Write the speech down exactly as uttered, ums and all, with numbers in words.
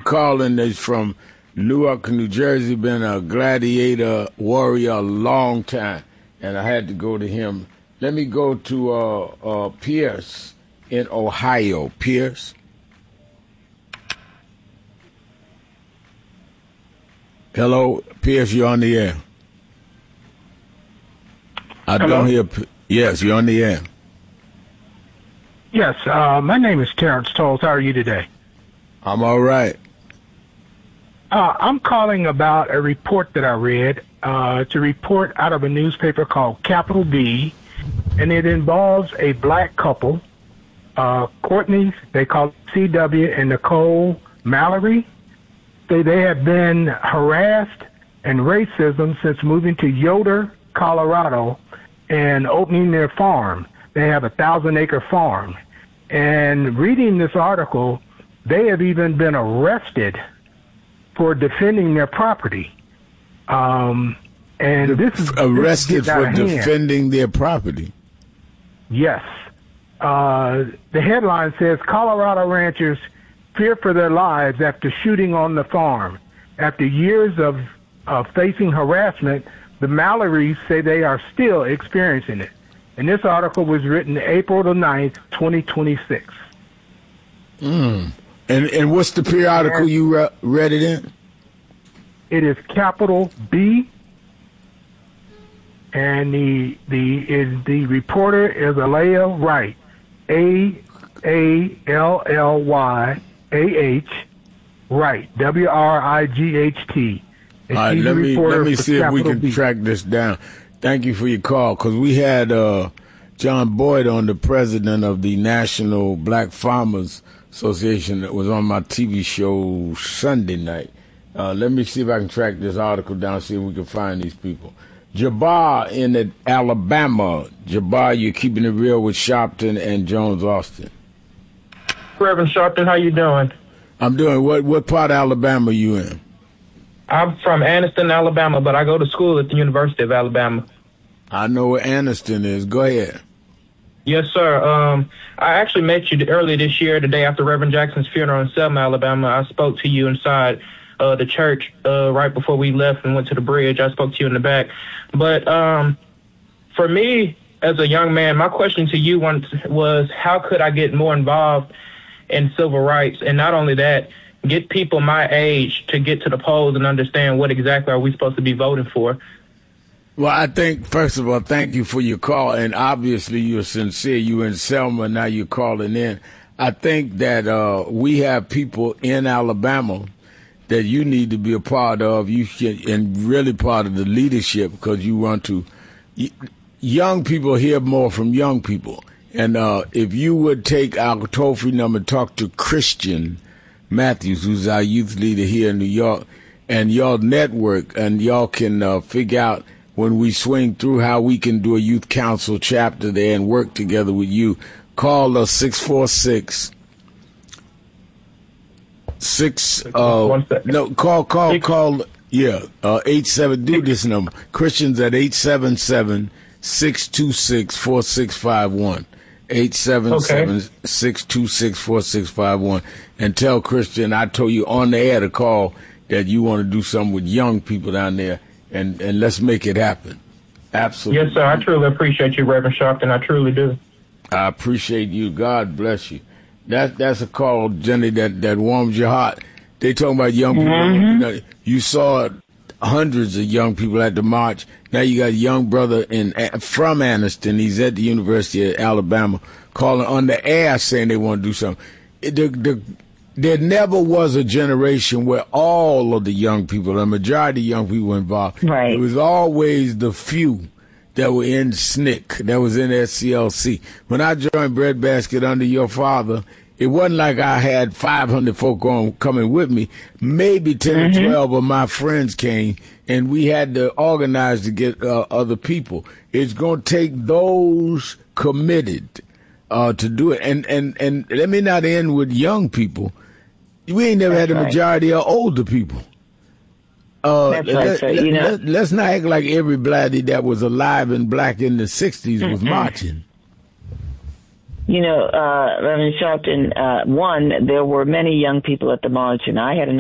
calling is from Newark, New Jersey. Been a gladiator warrior a long time, and I had to go to him. Let me go to uh, uh, Pierce in Ohio. Pierce. Hello, Pierce, you're on the air. I Hello? don't hear. Yes, you're on the air. Yes, uh, my name is Terrence Tolles. How are you today? I'm all right. Uh, I'm calling about a report that I read. Uh, it's a report out of a newspaper called Capital B, and it involves a black couple, uh, Courtney, they call it C W, and Nicole Mallory. They, they have been harassed and racism since moving to Yoder, Colorado, and opening their farm. They have a thousand-acre farm. And reading this article, they have even been arrested for defending their property. Um, and this is arrested this is for out of hand. defending their property. Yes. Uh, the headline says, Colorado ranchers fear for their lives after shooting on the farm. After years of, of facing harassment, the Mallorys say they are still experiencing it. And this article was written April the ninth, twenty twenty-six. Mm. And and what's the periodical you re- read it in? It is Capital B, and the the is the reporter is Alaya Wright, A A L L Y A H Wright, W R I G H T. All right, let me let me see if we can B. track this down. Thank you for your call, because we had uh, John Boyd on, the president of the National Black Farmers Association, that was on my T V show Sunday night. Uh, let me see if I can track this article down, see if we can find these people. Jabbar in Alabama. Jabbar, you're keeping it real with Sharpton and Jones Austin. Reverend Sharpton, how you doing? I'm doing. What What part of Alabama are you in? I'm from Anniston, Alabama, but I go to school at the University of Alabama. I know where Anniston is. Go ahead. Yes, sir. Um, I actually met you earlier this year, the day after Reverend Jackson's funeral in Selma, Alabama. I spoke to you inside uh, the church uh, right before we left and went to the bridge. I spoke to you in the back. But um, for me, as a young man, my question to you was, how could I get more involved in civil rights? And not only that, get people my age to get to the polls and understand what exactly are we supposed to be voting for. Well, I think, first of all, thank you for your call, and obviously you're sincere. You in Selma, now you're calling in. I think that uh, we have people in Alabama that you need to be a part of, you can, and really part of the leadership, because you want to. Young people hear more from young people. And uh, if you would take our toll-free number and talk to Christian Matthews, who's our youth leader here in New York, and y'all network, and y'all can uh, figure out when we swing through how we can do a youth council chapter there and work together with you. Call us six four six six. Uh, no, call, call, call. Yeah, uh, eight seven. Do this number. Christians at eight seven seven six two six four six five one. Eight seven seven six two six four six five one, and tell Christian I told you on the air to call that you want to do something with young people down there, and, and let's make it happen. Absolutely. Yes, sir. I truly appreciate you, Reverend Sharpton. I truly do. I appreciate you. God bless you. That that's a call, Jenny, that, that warms your heart. They talking about young people. Mm-hmm. You saw hundreds of young people at the march. Now you got a young brother in from Anniston. He's at the University of Alabama, calling on the air saying they want to do something. It, the, the, there never was a generation where all of the young people, the majority of young people were involved. Right. It was always the few that were in S N C C, that was in S C L C. When I joined Breadbasket under your father, it wasn't like I had five hundred folk on coming with me. Maybe ten mm-hmm. or twelve of my friends came, and we had to organize to get uh, other people. It's going to take those committed uh, to do it. And, and, and let me not end with young people. We ain't never That's had a majority right. of older people. Uh, That's right, let, so, you know. let, let's not act like everybody that was alive and black in the sixties was mm-hmm. marching. You know, uh, Reverend Sharpton, uh, one, there were many young people at the march, and I had a